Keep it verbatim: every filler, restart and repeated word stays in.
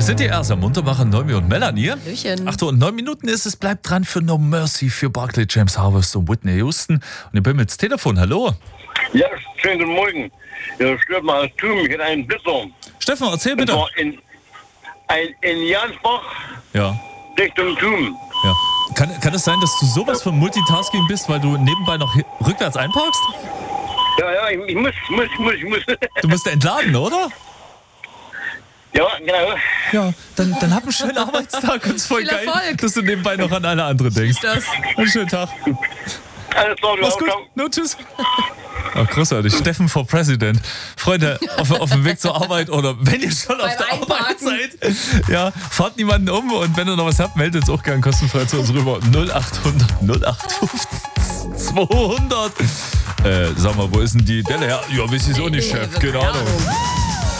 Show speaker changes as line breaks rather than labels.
sind die erst am Muntermacher, Noemi und Melanie.
Hallöchen.
Ach so, und neun Minuten ist es. Bleibt dran für No Mercy, für Barclay, James Harvest und Whitney Houston. Und ich bin mit dem Telefon. Hallo.
Ja, schönen guten Morgen. Ja, stört mal das Tum, ich hätte einen Blitzer.
Steffen, erzähl
Und
bitte.
zwar in, ein, in Jansbach
Ja.
Richtung Tum.
ja. Kann, kann es sein, dass du sowas von Multitasking bist, weil du nebenbei noch hi- rückwärts einparkst?
Ja, ja, ich, ich muss, muss, muss, ich muss.
Du musst entladen, oder?
Ja, genau.
Ja, dann, dann hab einen schönen Arbeitstag und es ist voll
Viel
geil,
Erfolg.
dass du nebenbei noch an alle anderen denkst.
Das.
Einen schönen Tag.
Alles klar, du
Mach's
auch,
gut.
ciao.
No, tschüss. Oh, großartig. Steffen for President. Freunde, auf, auf dem Weg zur Arbeit oder wenn ihr schon auf
Beim
der Arbeit
Einparken.
seid, ja, fahrt niemanden um und wenn ihr noch was habt, meldet es auch gern kostenfrei zu uns rüber. null acht hundert null acht fünfzig zweihundert. Äh, sag mal, wo ist denn die Delle her? Ja, weiß ich auch nicht, Chef. Keine Ahnung.